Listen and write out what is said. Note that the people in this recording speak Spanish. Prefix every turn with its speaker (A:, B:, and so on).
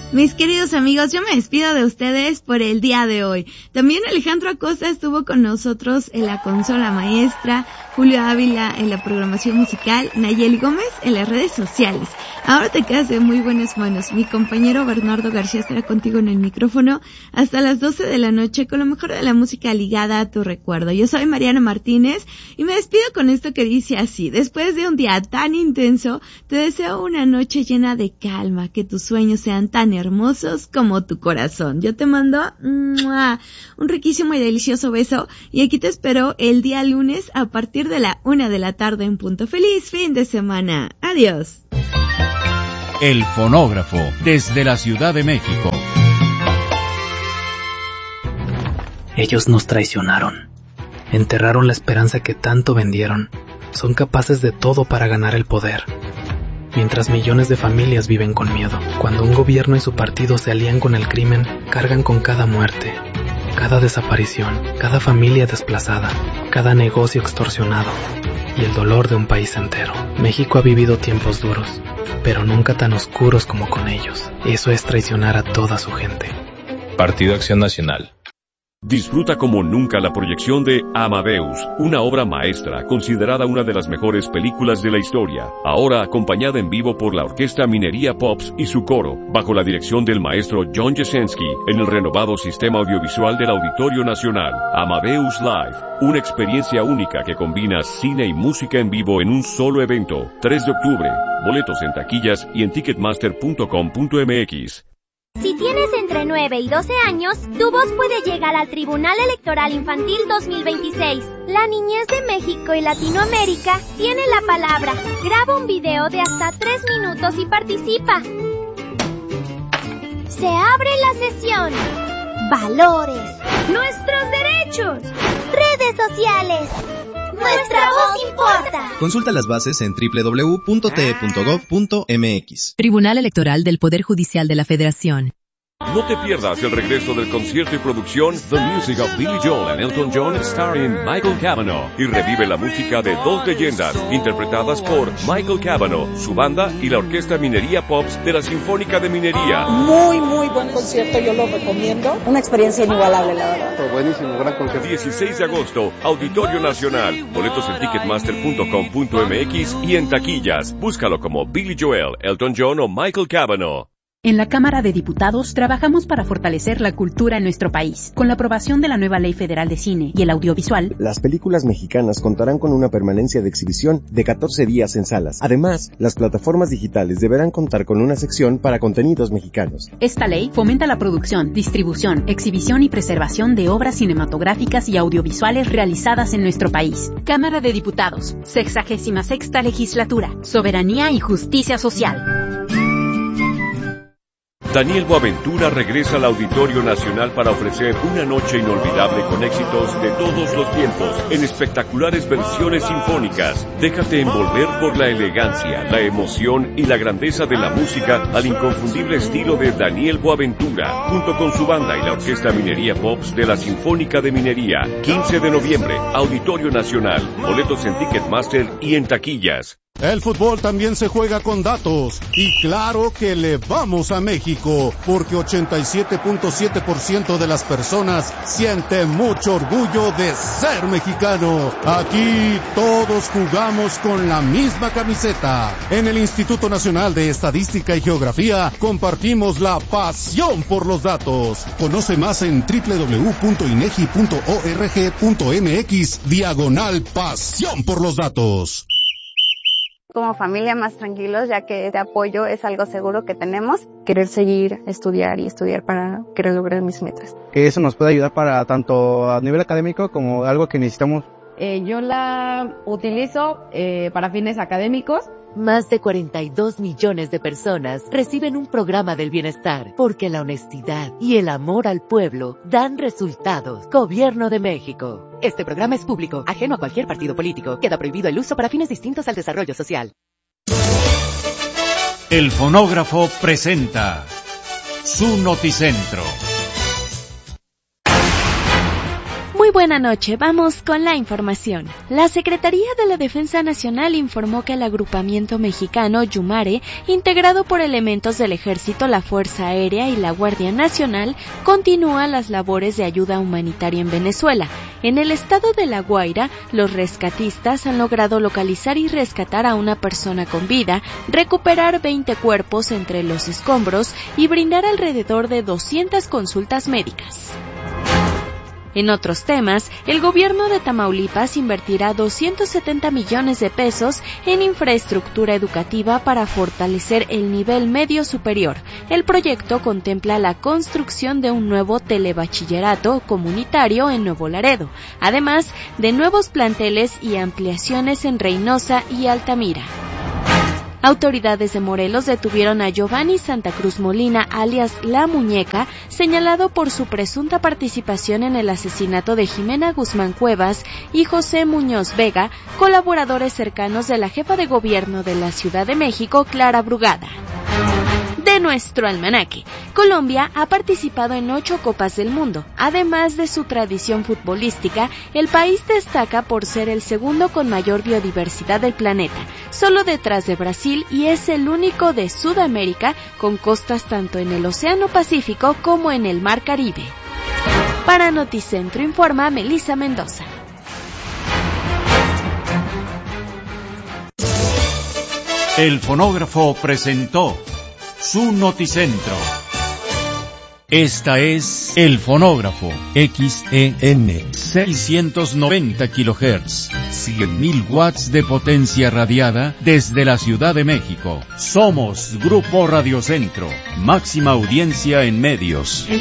A: Mis queridos amigos, yo me despido de ustedes por el día de hoy. También Alejandro Acosta estuvo con nosotros en la consola maestra, Julio Ávila en la programación musical, Nayeli Gómez en las redes sociales. Ahora te quedas de muy buenas manos. Mi compañero Bernardo García estará contigo en el micrófono hasta las 12 de la noche con lo mejor de la música ligada a tu recuerdo. Yo soy Mariana Martínez y me despido con esto que dice así: después de un día tan intenso, te deseo una noche llena de calma, que tus sueños sean tan hermosos como tu corazón. Yo te mando un riquísimo y delicioso beso y aquí te espero el día lunes a partir de la 1 de la tarde en punto. ¡Feliz fin de semana! ¡Adiós!
B: El Fonógrafo, desde la Ciudad de México.
C: Ellos nos traicionaron. Enterraron la esperanza que tanto vendieron. Son capaces de todo para ganar el poder. Mientras millones de familias viven con miedo. Cuando un gobierno y su partido se alían con el crimen, cargan con cada muerte, cada desaparición, cada familia desplazada, cada negocio extorsionado y el dolor de un país entero. México ha vivido tiempos duros, pero nunca tan oscuros como con ellos. Eso es traicionar a toda su gente.
D: Partido Acción Nacional.
E: Disfruta como nunca la proyección de Amadeus, una obra maestra considerada una de las mejores películas de la historia, ahora acompañada en vivo por la Orquesta Minería Pops y su coro, bajo la dirección del maestro John Jasenski, en el renovado sistema audiovisual del Auditorio Nacional. Amadeus Live, una experiencia única que combina cine y música en vivo en un solo evento. 3 de octubre, boletos en taquillas y en ticketmaster.com.mx.
F: Si tienes entre 9 y 12 años, tu voz puede llegar al Tribunal Electoral Infantil 2026. La niñez de México y Latinoamérica tiene la palabra. Graba un video de hasta 3 minutos y participa. Se abre la sesión. Valores. Nuestros derechos. Redes sociales. Nuestra voz importa.
G: Consulta las bases en www.te.gov.mx.
H: Tribunal Electoral del Poder Judicial de la Federación.
E: No te pierdas el regreso del concierto y producción The Music of Billy Joel and Elton John starring Michael Cavanaugh, y revive la música de dos leyendas interpretadas por Michael Cavanaugh, su banda y la Orquesta Minería Pops de la Sinfónica de Minería.
I: Muy buen concierto, yo lo recomiendo. Una experiencia inigualable, la verdad.
E: Fue buenísimo, gran concierto. 16 de agosto, Auditorio Nacional. Boletos en ticketmaster.com.mx y en taquillas. Búscalo como Billy Joel, Elton John o Michael Cavanaugh.
J: En la Cámara de Diputados trabajamos para fortalecer la cultura en nuestro país. Con la aprobación de la nueva Ley Federal de Cine y el Audiovisual,
K: las películas mexicanas contarán con una permanencia de exhibición de 14 días en salas. Además, las plataformas digitales deberán contar con una sección para contenidos mexicanos.
J: Esta ley fomenta la producción, distribución, exhibición y preservación de obras cinematográficas y audiovisuales realizadas en nuestro país. Cámara de Diputados, 66ª Legislatura, Soberanía y Justicia Social.
E: Daniel Boaventura regresa al Auditorio Nacional para ofrecer una noche inolvidable con éxitos de todos los tiempos, en espectaculares versiones sinfónicas. Déjate envolver por la elegancia, la emoción y la grandeza de la música al inconfundible estilo de Daniel Boaventura, junto con su banda y la Orquesta Minería Pops de la Sinfónica de Minería. 15 de noviembre, Auditorio Nacional. Boletos en Ticketmaster y en taquillas.
L: El fútbol también se juega con datos, y claro que le vamos a México, porque 87.7% de las personas siente mucho orgullo de ser mexicano. Aquí todos jugamos con la misma camiseta. En el Instituto Nacional de Estadística y Geografía compartimos la pasión por los datos. Conoce más en www.inegi.org.mx/pasión por los datos.
M: Como familia más tranquilos, ya que este apoyo es algo seguro que tenemos.
N: Querer seguir, estudiar para querer lograr mis metas.
O: Que eso nos puede ayudar para tanto a nivel académico como algo que necesitamos.
P: Yo la utilizo para fines académicos.
Q: Más de 42 millones de personas reciben un programa del bienestar, porque la honestidad y el amor al pueblo dan resultados. Gobierno de México. Este programa es público, ajeno a cualquier partido político. Queda prohibido el uso para fines distintos al desarrollo social.
B: El Fonógrafo presenta su Noticentro.
R: Muy buenas
G: buena noche, vamos con la información. La Secretaría de la Defensa Nacional informó que el agrupamiento mexicano Yumare, integrado por elementos del Ejército, la Fuerza Aérea y la Guardia Nacional, continúa las labores de ayuda humanitaria en Venezuela. En el estado de La Guaira, los rescatistas han logrado localizar y rescatar a una persona con vida, recuperar 20 cuerpos entre los escombros y brindar alrededor de 200 consultas médicas. En otros temas, el gobierno de Tamaulipas invertirá 270 millones de pesos en infraestructura educativa para fortalecer el nivel medio superior. El proyecto contempla la construcción de un nuevo telebachillerato comunitario en Nuevo Laredo, además de nuevos planteles y ampliaciones en Reynosa y Altamira. Autoridades de Morelos detuvieron a Giovanni Santa Cruz Molina, alias La Muñeca, señalado por su presunta participación en el asesinato de Jimena Guzmán Cuevas y José Muñoz Vega, colaboradores cercanos de la jefa de gobierno de la Ciudad de México, Clara Brugada. De nuestro almanaque, Colombia ha participado en 8 Copas del Mundo. Además de su tradición futbolística, el país destaca por ser el segundo con mayor biodiversidad del planeta, solo detrás de Brasil, y es el único de Sudamérica con costas tanto en el Océano Pacífico como en el Mar Caribe. Para Noticentro informa Melissa Mendoza.
B: El fonógrafo presentó su Noticentro. Esta es El Fonógrafo, XEN 690 kHz, 100.000 watts de potencia radiada desde la Ciudad de México. Somos Grupo Radio Centro, máxima audiencia en medios.